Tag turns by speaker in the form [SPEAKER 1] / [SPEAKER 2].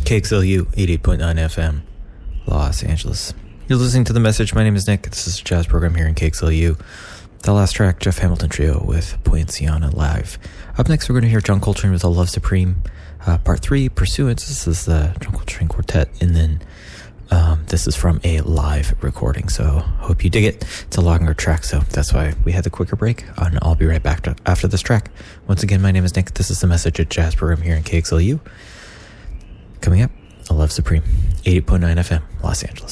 [SPEAKER 1] KXLU 88.9 FM, Los Angeles. You're listening to The Message. My name is Nick. This is a jazz program here in KXLU. The last track, Jeff Hamilton Trio with Poinciana Live. Up next, we're going to hear John Coltrane with A Love Supreme, Part 3, Pursuance. This is the John Coltrane Quartet, and then this is from a live recording, so hope you dig it. It's a longer track, so that's why we had the quicker break, and I'll be right back after this track. Once again, my name is Nick. This is The Message, a jazz program here in KXLU. Coming up, A Love Supreme, 88.9 FM, Los Angeles.